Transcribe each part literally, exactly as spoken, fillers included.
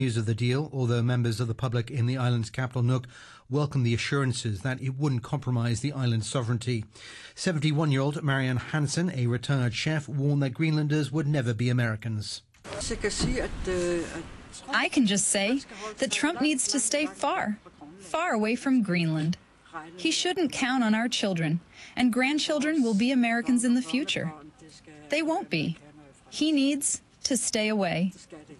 News of the deal, although members of the public in the island's capital Nuuk welcomed the assurances that it wouldn't compromise the island's sovereignty. seventy-one-year-old Marianne Hansen, a retired chef, warned that Greenlanders would never be Americans. I can just say that Trump needs to stay far, far away from Greenland. He shouldn't count on our children, and grandchildren will be Americans in the future. They won't be. He needs to stay away.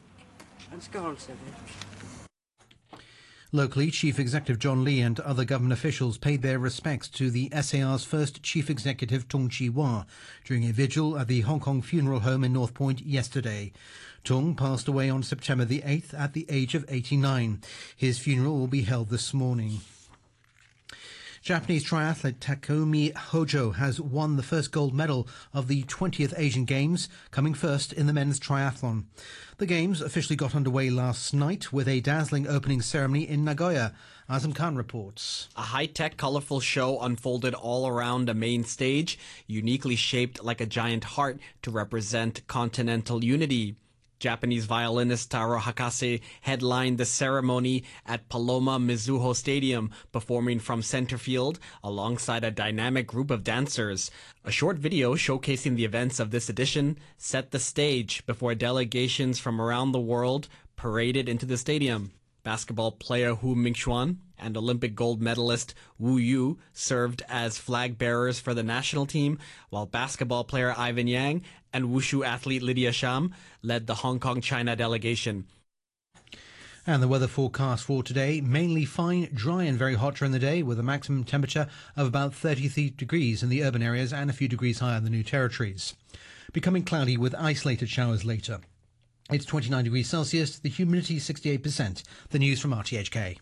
Locally, Chief Executive John Lee and other government officials paid their respects to the S A R's first Chief Executive, Tung Chee-hwa, during a vigil at the Hong Kong Funeral Home in North Point yesterday. Tung passed away on September the eighth at the age of eighty-nine. His funeral will be held this morning. Japanese triathlete Takumi Hojo has won the first gold medal of the twentieth Asian Games, coming first in the men's triathlon. The Games officially got underway last night with a dazzling opening ceremony in Nagoya. Azam Khan reports. A high-tech, colorful show unfolded all around a main stage, uniquely shaped like a giant heart to represent continental unity. Japanese violinist Taro Hakase headlined the ceremony at Paloma Mizuho Stadium, performing from center field alongside a dynamic group of dancers. A short video showcasing the events of this edition set the stage before delegations from around the world paraded into the stadium. Basketball player Hu Mingxuan and Olympic gold medalist Wu Yu served as flag bearers for the national team, while basketball player Ivan Yang and wushu athlete Lydia Sham led the Hong Kong-China delegation. And the weather forecast for today, mainly fine, dry and very hot during the day, with a maximum temperature of about thirty-three degrees in the urban areas and a few degrees higher in the New Territories. Becoming cloudy with isolated showers later. It's twenty-nine degrees Celsius, the humidity sixty-eight percent. The news from R T H K.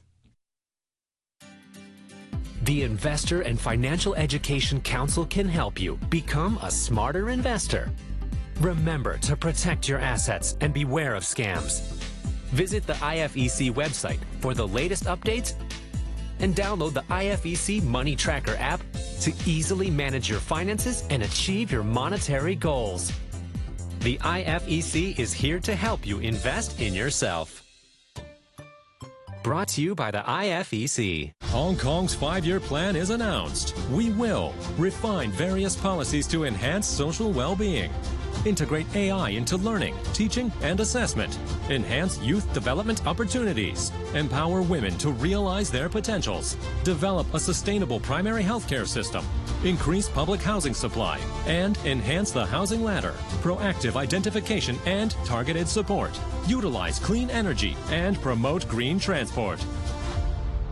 The Investor and Financial Education Council can help you become a smarter investor. Remember to protect your assets and beware of scams. Visit the I F E C website for the latest updates and download the I F E C Money Tracker app to easily manage your finances and achieve your monetary goals. The I F E C is here to help you invest in yourself. Brought to you by the I F E C. Hong Kong's five-year plan is announced. We will refine various policies to enhance social well-being, integrate A I into learning, teaching, and assessment, enhance youth development opportunities, empower women to realize their potentials, develop a sustainable primary healthcare system, increase public housing supply, and enhance the housing ladder, proactive identification and targeted support, utilize clean energy, and promote green transport.